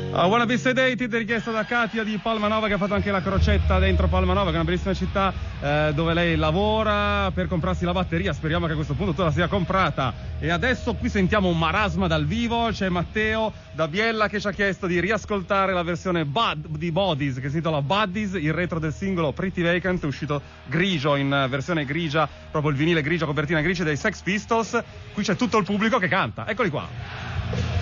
Wanna Be Sedated, richiesta da Katia di Palmanova, che ha fatto anche la crocetta dentro Palmanova, che è una bellissima città dove lei lavora per comprarsi la batteria. Speriamo che a questo punto tu la sia comprata. E adesso qui sentiamo un marasma dal vivo. C'è Matteo da Biella che ci ha chiesto di riascoltare la versione di Bodies, che si intitola Buddies, il retro del singolo Pretty Vacant, uscito grigio, in versione grigia, proprio il vinile grigio, copertina grigia dei Sex Pistols. Qui c'è tutto il pubblico che canta. Eccoli qua.